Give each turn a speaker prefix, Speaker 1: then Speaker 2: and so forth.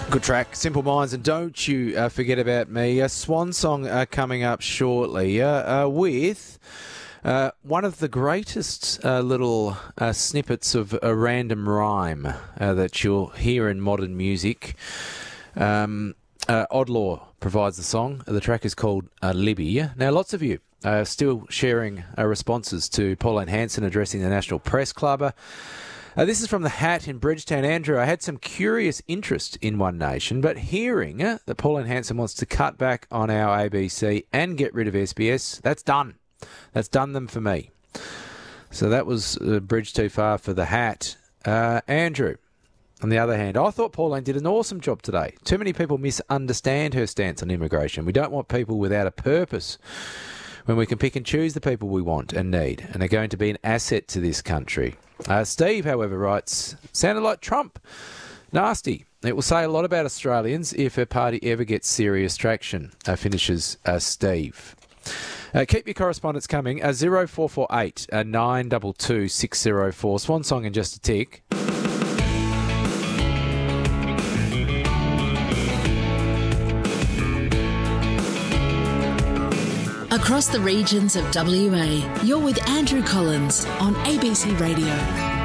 Speaker 1: Good track, Simple Minds, and don't you forget about me. A swan song coming up shortly with one of the greatest little snippets of a random rhyme that you'll hear in modern music. Oddlaw provides the song. The track is called Libby. Now, lots of you are still sharing responses to Pauline Hanson addressing the National Press Club. This is from The Hat in Bridgetown. Andrew, I had some curious interest in One Nation, but hearing that Pauline Hanson wants to cut back on our ABC and get rid of SBS, that's done. That's done them for me. So that was a bridge too far for The Hat. Andrew, on the other hand, I thought Pauline did an awesome job today. Too many people misunderstand her stance on immigration. We don't want people without a purpose when we can pick and choose the people we want and need and are going to be an asset to this country. Steve, however, writes, sounded like Trump. Nasty. It will say a lot about Australians if her party ever gets serious traction, finishes Steve. Keep your correspondence coming. 0448 922 604. Swan song in just a tick.
Speaker 2: Across the regions of WA, you're with Andrew Collins on ABC Radio.